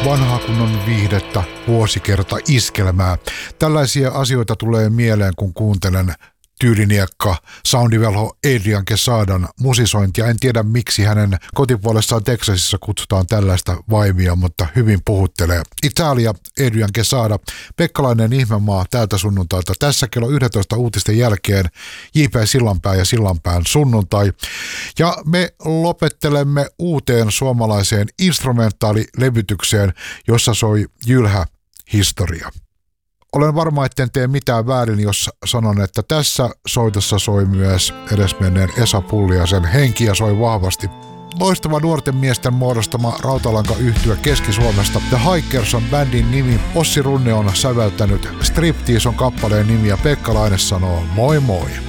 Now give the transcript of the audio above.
vanhaa kunnon viihdettä, vuosikerta iskelmää. Tällaisia asioita tulee mieleen, kun kuuntelen tyyliniekka soundivelho Adrian Quesadan musisointia. En tiedä, miksi hänen kotipuolessaan Texasissa kutsutaan tällaista vaimia, mutta hyvin puhuttelee. Italia, Adrian Quesada, Pekkalainen ihmemaa tältä sunnuntailta. Tässä kello 11 uutisten jälkeen J.P. Sillanpää ja Sillanpään sunnuntai. Ja me lopettelemme uuteen suomalaiseen instrumentaalilevytykseen, jossa soi jylhä historia. Olen varma, etten tee mitään väärin, jos sanon, että tässä soitossa soi myös edesmenneen Esa Pulliaisen henki ja soi vahvasti. Loistava nuorten miesten muodostama rautalanka-yhtye Keski-Suomesta. The Hikers on bändin nimi. Ossi Runne on säveltänyt. Striptease on kappaleen nimi ja Pekka Laine sanoo moi moi.